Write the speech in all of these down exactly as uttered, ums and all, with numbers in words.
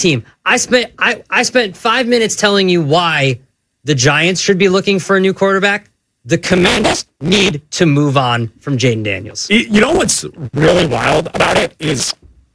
team. I spent I, I spent five minutes telling you why the Giants should be looking for a new quarterback. The Commanders need to move on from Jayden Daniels. You know what's really wild about it is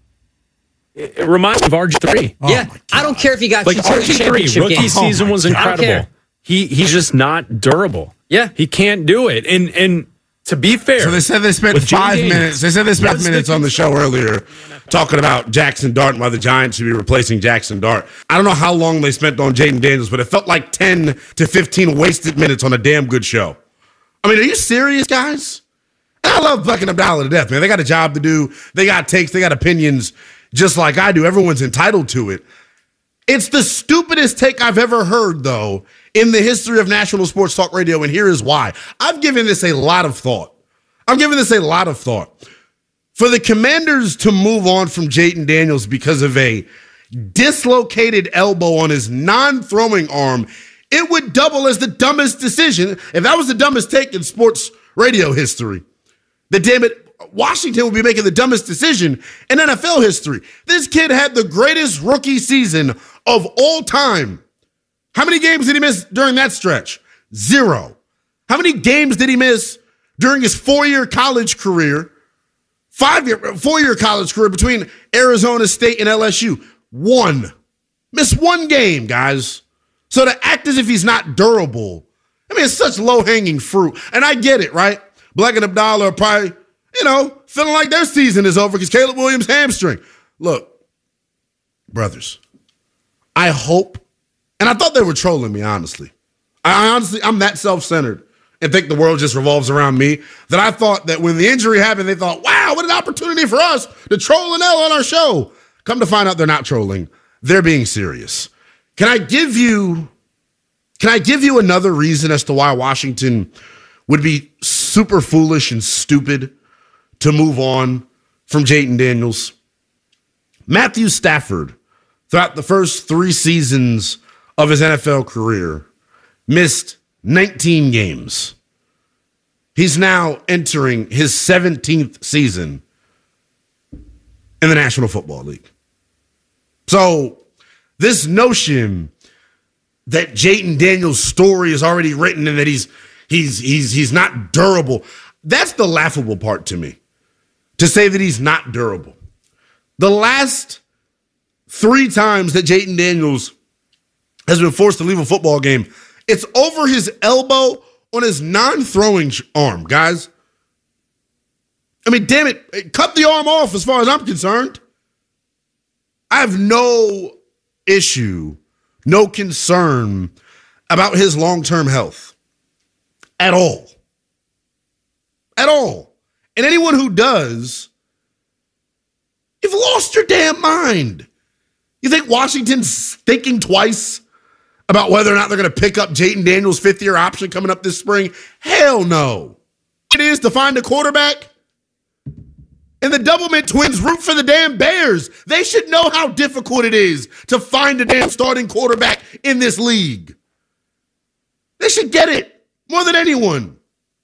it reminds me of R G three. Oh yeah, I don't care if he got like you R G three rookie games. season oh was God. incredible. He he's just not durable. Yeah, he can't do it. And and to be fair, so they said they spent five minutes. They said they spent minutes on the show earlier talking about Jackson Dart and why the Giants should be replacing Jackson Dart. I don't know how long they spent on Jayden Daniels, but it felt like ten to fifteen wasted minutes on a damn good show. I mean, are you serious, guys? And I love Bleck and Abdallah to death, man. They got a job to do. They got takes. They got opinions just like I do. Everyone's entitled to it. It's the stupidest take I've ever heard, though, in the history of national sports talk radio, and here is why. I've given this a lot of thought. I'm giving this a lot of thought. For the Commanders to move on from Jayden Daniels because of a dislocated elbow on his non-throwing arm, it would double as the dumbest decision. If that was the dumbest take in sports radio history, then damn it, Washington would be making the dumbest decision in N F L history. This kid had the greatest rookie season of all time. How many games did he miss during that stretch? Zero. How many games did he miss during his four-year college career? Five-year, four-year college career between Arizona State and L S U? One. Missed one game, guys. So to act as if he's not durable, I mean, it's such low-hanging fruit. And I get it, right? Bleck and Abdallah are probably, you know, feeling like their season is over because Caleb Williams' hamstring. Look, brothers, I hope, and I thought they were trolling me, honestly. I honestly, I'm that self-centered and think the world just revolves around me that I thought that when the injury happened, they thought, wow, what an opportunity for us to troll an L on our show. Come to find out they're not trolling. They're being serious. Can I give you, can I give you another reason as to why Washington would be super foolish and stupid to move on from Jayden Daniels? Matthew Stafford, throughout the first three seasons of his N F L career, missed nineteen games. He's now entering his seventeenth season in the National Football League. So this notion that Jayden Daniels' story is already written and that he's he's he's he's not durable, that's the laughable part to me. To say that he's not durable. The last three times that Jayden Daniels has been forced to leave a football game, it's over his elbow on his non-throwing arm, guys. I mean, damn it, cut the arm off as far as I'm concerned. I have no issue, no concern about his long-term health at all. At all. And anyone who does, you've lost your damn mind. You think Washington's thinking twice about whether or not they're going to pick up Jayden Daniels' fifth-year option coming up this spring? Hell no. It is to find a quarterback. And the Doublemint twins root for the damn Bears. They should know how difficult it is to find a damn starting quarterback in this league. They should get it more than anyone.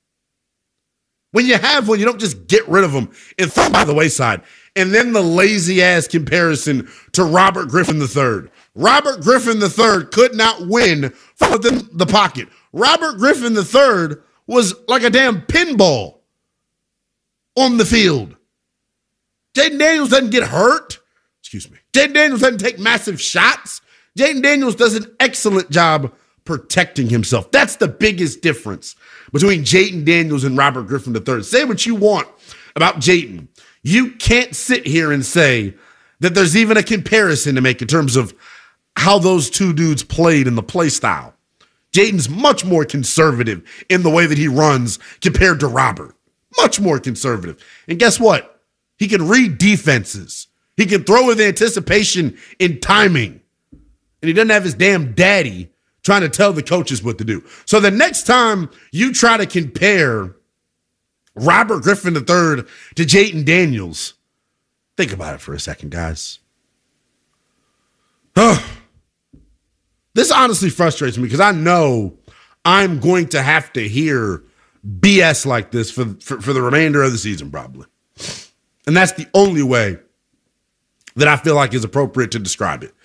When you have one, you don't just get rid of them and throw them by the wayside. And then the lazy-ass comparison to Robert Griffin the third. Robert Griffin the third could not win from within the pocket. Robert Griffin the third was like a damn pinball on the field. Jayden Daniels doesn't get hurt. Excuse me. Jayden Daniels doesn't take massive shots. Jayden Daniels does an excellent job protecting himself. That's the biggest difference between Jayden Daniels and Robert Griffin the third. Say what you want about Jayden. You can't sit here and say that there's even a comparison to make in terms of how those two dudes played in the play style. Jayden's much more conservative in the way that he runs compared to Robert. Much more conservative. And guess what? He can read defenses. He can throw with anticipation and timing. And he doesn't have his damn daddy trying to tell the coaches what to do. So the next time you try to compare Robert Griffin the third to Jayden Daniels, think about it for a second, guys. This honestly frustrates me because I know I'm going to have to hear B S like this for, for, for the remainder of the season, probably. And that's the only way that I feel like is appropriate to describe it.